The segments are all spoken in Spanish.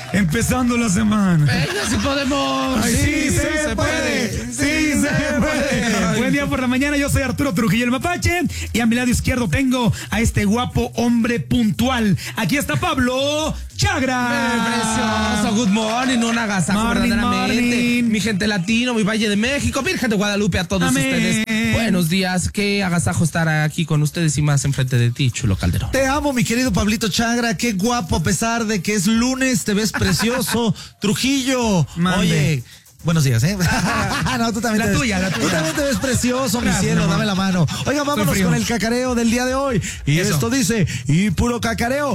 empezando la semana. Venga, si podemos. Ay, sí se puede. Sí se puede. Buen día por la mañana, yo soy Arturo Trujillo el Mapache y a mi lado izquierdo tengo a este guapo hombre puntual. Aquí está Pablo Chagra. Precioso, good morning, un agasajo Morning, verdaderamente. morning. Mi gente latino, mi Valle de México, Virgen de Guadalupe, a todos Amén. ustedes. Buenos días, qué agasajo estar aquí con ustedes y más enfrente de ti, Chulo Calderón. Te amo, mi querido Pablito Chagra, qué guapo, a pesar de que es lunes, te ves precioso. Trujillo, Mande. oye, buenos días, ¿eh? No, tú también La te ves, tuya. Tú también te ves precioso, Gracias, mi cielo, amor. dame la mano. Oiga, vámonos frío. con el cacareo del día de hoy. Y Eso. esto dice, y puro cacareo.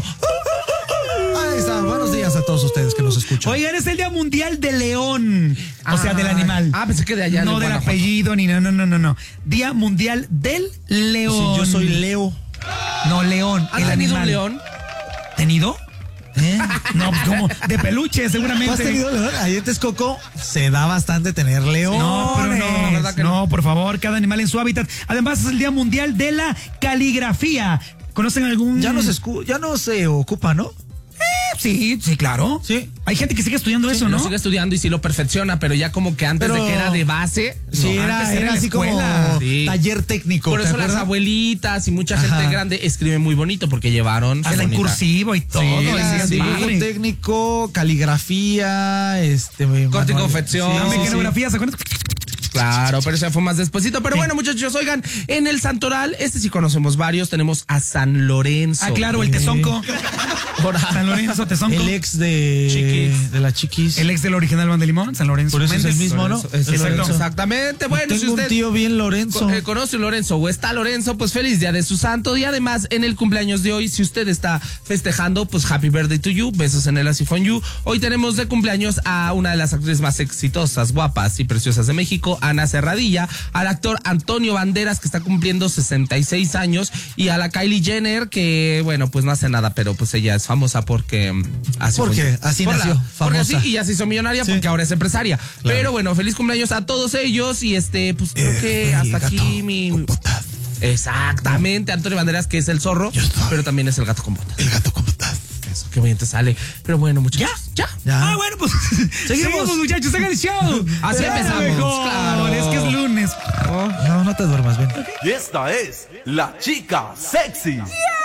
Ahí está, buenos días a todos ustedes que nos escuchan. Oigan, es el Día Mundial del León. O sea, del animal. Pensé que de allá. No de del Guanajuato. apellido ni no. Día Mundial del León. Sí, yo soy Leo. No, león. ¿Han el tenido un animal. león? ¿Tenido? ¿Eh? No, pues como de peluche, ¿Tú has seguramente. tenido león? Ahí en Texcoco se da bastante tener león. No, pero no, ¿verdad que no, por favor, cada animal en su hábitat. Además, es el Día Mundial de la Caligrafía. ¿Conocen algún...? Ya no se ocupa, ¿no? Sí, claro. Sí. Hay gente que sigue estudiando eso, Lo ¿no? sigue estudiando y sí lo perfecciona, pero ya como que antes Pero- de que era de base. Sí, no, era antes era la así como escuela. Sí. taller técnico. Por ¿te eso las acuerdas? abuelitas y mucha gente Ajá. grande escriben muy bonito porque llevaron. Hasta en bonita. cursivo y todo. Sí, y Era sí, dibujo padre. técnico, caligrafía, Corte y manual- confección. Sí, La sí, sí. mecanografía, ¿se acuerdan? Claro, pero eso fue más despuesito. Pero bueno, muchachos, oigan, en el Santoral, sí conocemos varios, tenemos a San Lorenzo. Ah, claro, el tezonco. Ahora, San Lorenzo, tezonco. El ex de Chiquis. de la Chiquis. El ex del original Ban de Limón, San Lorenzo. Por eso es el Méndez. mismo, ¿no? Lorenzo, es Exacto. Lorenzo. Exactamente. Bueno, Tengo si usted un tío bien Lorenzo. conoce a Lorenzo o está Lorenzo, pues feliz día de su santo. Y además, en el cumpleaños de hoy, si usted está festejando, pues happy birthday to you, besos en el As If On You. Hoy tenemos de cumpleaños a una de las actrices más exitosas, guapas y preciosas de México, Ana Serradilla, al actor Antonio Banderas, que está cumpliendo 66 años, y a la Kylie Jenner, que, bueno, pues no hace nada, pero pues ella es famosa porque así ¿Por fue. qué? Así Por nació, porque así, famosa. y ya se hizo millonaria Sí. porque ahora es empresaria. Pero bueno, feliz cumpleaños a todos ellos y pues creo que el hasta gato aquí mi... con botas. Exactamente, Antonio Banderas, que es el zorro, Yo estoy. pero también es el gato con botas. El gato con botas. Eso, qué bonito sale. Pero bueno, muchachos, ya. Ya. Ah, bueno, pues seguimos muchachos, hagan el show. Así Claro, empezamos, mejor. claro. Es que es lunes. No te duermas, ven. Y esta es la chica sexy.